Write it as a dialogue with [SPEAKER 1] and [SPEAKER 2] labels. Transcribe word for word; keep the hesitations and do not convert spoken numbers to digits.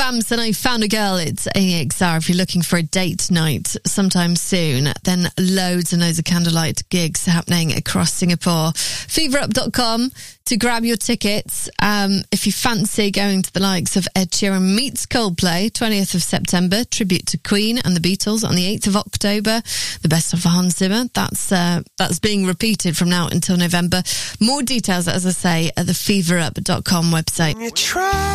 [SPEAKER 1] Vamps and I Found a Girl. It's A X R. If you're looking for a date night sometime soon, then loads and loads of candlelight gigs happening across Singapore. fever up dot com to grab your tickets. Um, if you fancy going to the likes of Ed Sheeran meets Coldplay, twentieth of September, tribute to Queen and the Beatles on the eighth of October, the best of Hans Zimmer. That's, uh, that's being repeated from now until November. More details, as I say, at the fever up dot com website.